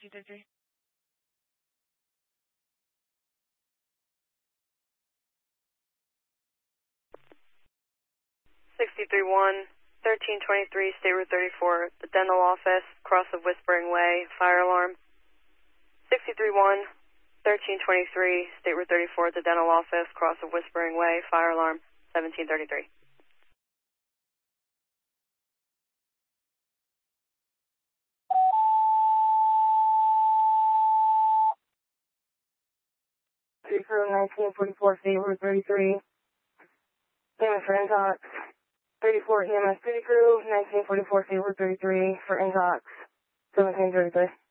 1733. 63-1, 1323, State Route 34, the dental office, cross of Whispering Way, fire alarm. 63-1, 1323, State Route 34, the dental office, cross of Whispering Way, fire alarm, 1733. Crew 1944, State Route 33, payment for Intox. 34 EMS City Crew, 1944, State Route 33, for Intox, 1733.